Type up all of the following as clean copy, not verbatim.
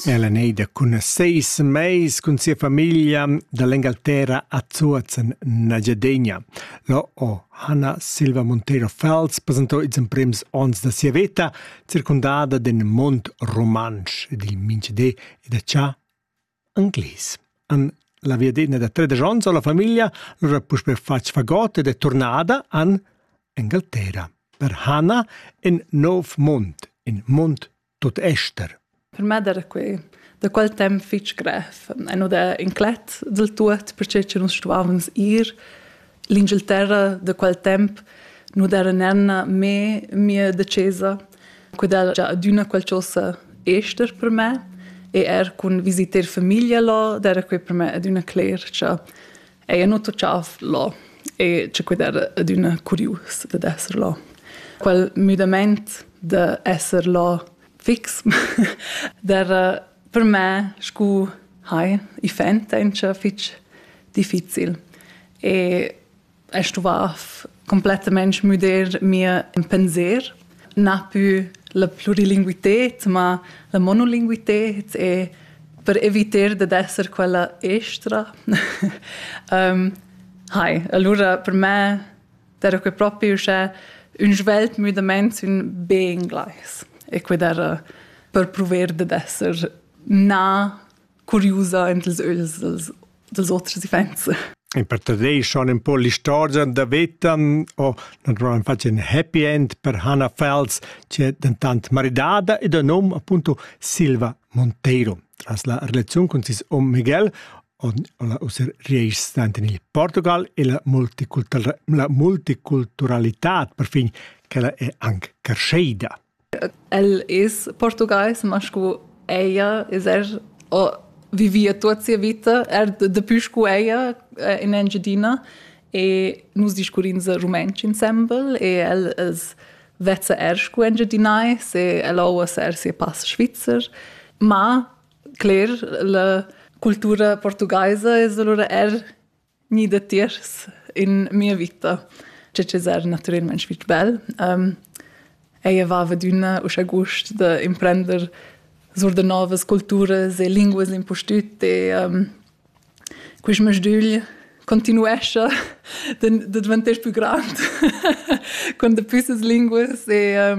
Ella neida cun 6 meis cun sia famiglia dall'Inghilterra a Zuazen, Nagiadegna. Lo Hanna Silva Montero Fels presentò i prims ons da sia veta, circundada den mont romansch ed il mincede e da cia anglis. An la viadena da 13 ons la famiglia lura pus per fac fagot ed è tornada an Inghilterra. Per Hanna in Nov Mont, in Mont tot Ester. Per me era da quel tempo fitch gref. E non da inclet del tuot, perché ci non stuvavans l'Inghilterra da quel tempo non era nerna mia decesa. Quid era già aduna qualcosa ester per me. E con visiter famiglia là, era qui per me aduna clear, cioè e non tocciav là. E c'è quid era aduna curious da essere là. Quel mudament da essere là fix, der per me scu i fent fitch difficil. E stuvav completamente muder mia penser, na più la plurilinguitet, ma la monolinguitet e per eviter de esser quella extra. Allora per me era que proprio un svelt mudament un being gleis. E quid era per prover de esser na curiosa in dels öls dels otras events. E per tradei schon un po' l'istoria da vita o naturalmente faccio un happy end per Hanna Fels c'è tant maridada e da nome appunto Silva Montero. Tras la relazione con sis Miguel o la riesistente in Portugal e la multiculturalità per fin che è anche crescida. El es portugais, mas scu ella vivia tutta sia vita de più scu ella in Engadina e nus discurinza romanci ensemble e el es vezza scu engadinais e el ova sia pass svizzer, ma clear la cultura portugaisa es allora ni de tiers in mia vita. C'è naturalmente svitz bel. Ella va veduna uscia gust de imprender sur de novas culturas e linguas impostut e quis masdugl continuescha de diventer più grand con de pisas linguas e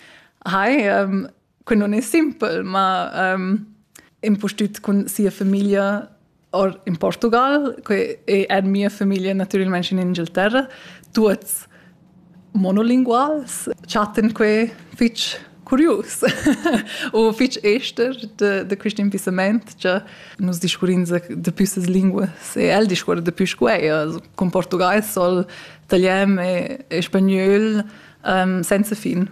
que non è simple ma impostut con sia famiglia or in Portugal e mia famiglia naturalmente in Inghilterra tuts monolinguals chatten que fitch curious o fitch ester de Christian Pisament ja nos discurinza de pisas linguas e el discura de più squea con português sol italien e spagnol senza fin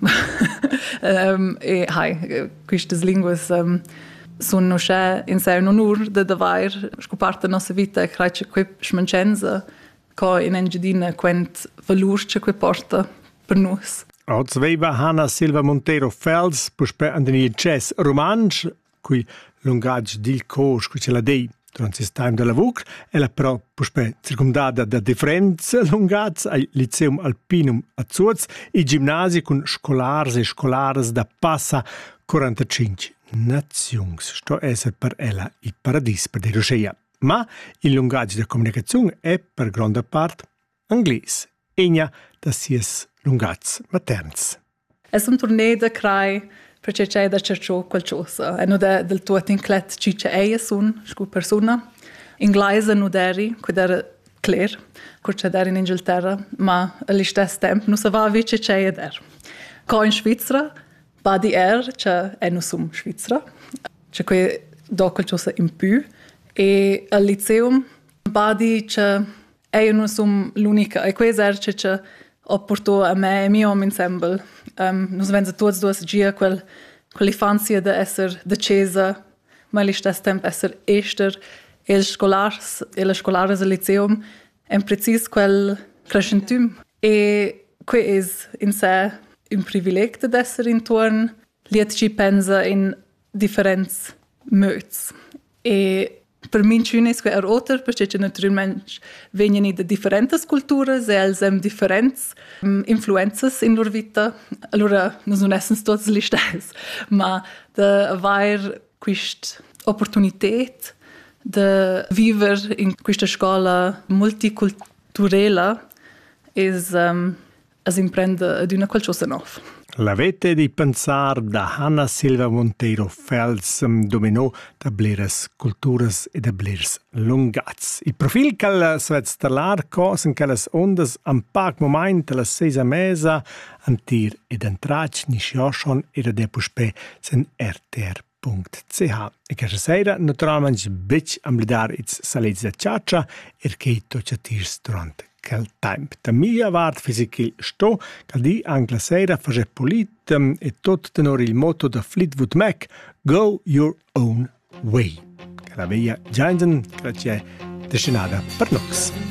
e quistas linguas sono sche in sé un onur de davar scoparta nostra vita e craice que smancenza co in Engadina quent valurce que porta per nus. Oz veiva Hanna Silva Montero Fels puspe andeni chess romansch cui lungage dil cosch cui ce la dei durant sis time de la vuc ella però puspe circumdada da differenza lungats al Liceum Alpinum a Zuz i gimnasi con scolars e scolares da passa 45 nazions. Sto esser per ella il paradis per de Roscheia. Ma il lungage de comunicazione è per grande parte anglis. Egna da sies lungats materns. Es un torneo da crai perché c'è da cercò qualcosa. E non del tuo inclet ciccia eia sun, scu persona. Inglese non eri, quid era clear, cur c'è in Inghilterra, ma allo stesso tempo non sapeva vice c'è ed Co in Svizzera, badi c'è non sum Svizzera. C'è que do qualcosa in più. E al Liceum, badi c'è non sum l'unica. E questo c'è ho portato a me e mio ensemble. Nos venza tutti due gia quell'infanzia di essere decesa, ma allo stesso tempo essere ester e le scolari del Liceum è preciso quel crescentum. E questo è in sé un privilegio di essere intorno, liet ci pensa in differenti modi. E per me è che roter perché naturalmente vengono da differenti culture e hanno differenti influenze in loro vita. Allora non sono tutti gli stessi, ma da avere questo opportunitet de viver in questa scola multiculturella es imprende ad una qualcosa nov. L'avete di pensar da Hanna Silva Monteiro Fels dominò da bleras culturas e da bleras lungats. Il profil che svets stalar cosen che las ondas un pac moment la sesa mesa antir ed entrac ni schioschon e da depuspe sen rtr.ch. E che sera naturalmente bic am lidar its salets da ciaccia che tocciatirs durante quel tempo. Da mia vart fisichil sto, che di anche la sera face polit e tot tenor il motto da Fleetwood Mac, Go Your Own Way. Che la veia giangen, che c'è destinata per nos.